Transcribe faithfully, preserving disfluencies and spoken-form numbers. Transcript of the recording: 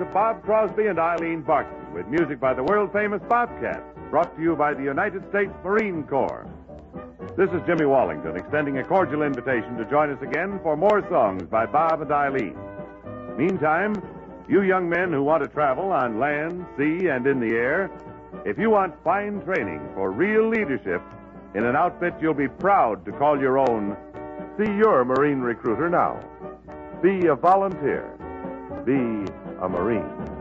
of Bob Crosby and Eileen Barton, with music by the world-famous Bobcats, brought to you by the United States Marine Corps. This is Jimmy Wallington, extending a cordial invitation to join us again for more songs by Bob and Eileen. Meantime, you young men who want to travel on land, sea, and in the air, if you want fine training for real leadership in an outfit you'll be proud to call your own, see your Marine recruiter now. Be a volunteer. Be a Marine.